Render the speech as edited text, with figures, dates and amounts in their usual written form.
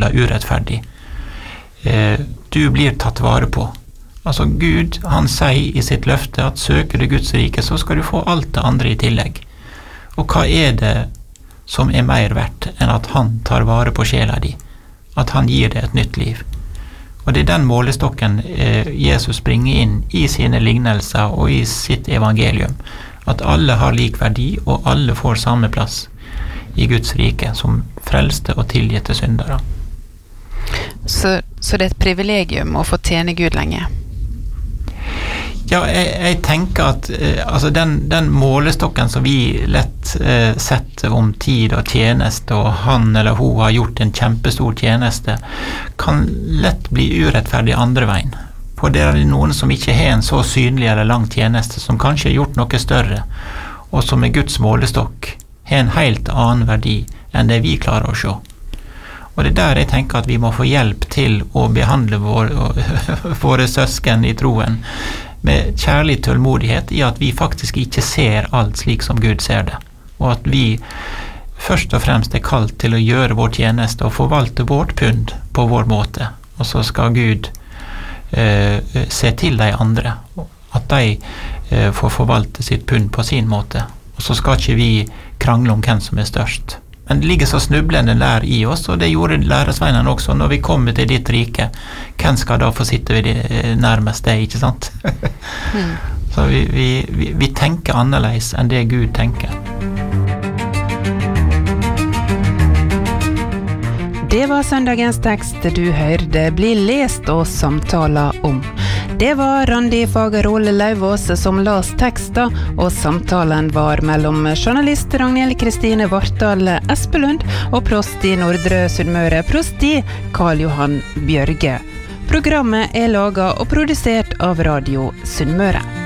behandlet urettferdig. Du blir tatt vare på. Altså Gud, han sier i sitt løfte at søker du Guds rike, så skal du få alt det andre i tillegg. Og hva det som mer verdt enn at han tar vare på sjela di? At han gir deg et nytt liv. Og det den målestokken Jesus bringer inn i sine lignelser og i sitt evangelium. At alle har lik verdi, og alle får samme plass i Guds rike som frelste og tilgitte syndere. Så det et privilegium å få tjene Gud lenge? Ja, jeg tenker at altså den målestokken som vi lett setter om tid og tjeneste, og han eller hun har gjort en kjempestor tjeneste, kan lett bli urettferdig andre veien. For det noen som ikke har en så synlig eller lang tjeneste, som kanskje har gjort noe større, og som Guds målestokk har en helt annen verdi enn det vi klarer å se. Og det der jeg tenker at vi må få hjelp til å behandle våre søsken i troen med kjærlig tålmodighet i at vi faktisk ikke ser alt slik som Gud ser det. Og at vi først og fremst kalt til å gjøre vår tjeneste og forvalte vårt pund på vår måte. Og så skal Gud se til de andre, at de får forvalte sitt pund på sin måte. Og så skal ikke vi krangle om hvem som størst. Men det ligger så snublende lær i oss, og det gjorde læresveinene også. Når vi kommer til ditt rike, hvem skal da få sitte ved det nærmeste, ikke sant? Så vi tenker annerledes enn det Gud tenker. Det var søndagens tekst du hørte bli lest og samtala om. Det var Randi Fagerhol Lauvås som las teksten, og samtalen var mellom journalist Ragnhild Kristine Vartdal Espelund og prost i Nordre Sunnmøre, prost i Karl Johan Bjørge. Programmet laget og produsert av Radio Sunnmøre.